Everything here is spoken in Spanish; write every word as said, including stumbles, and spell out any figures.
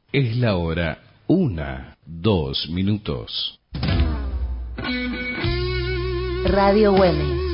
Es la hora una, dos minutos. Radio Güemes.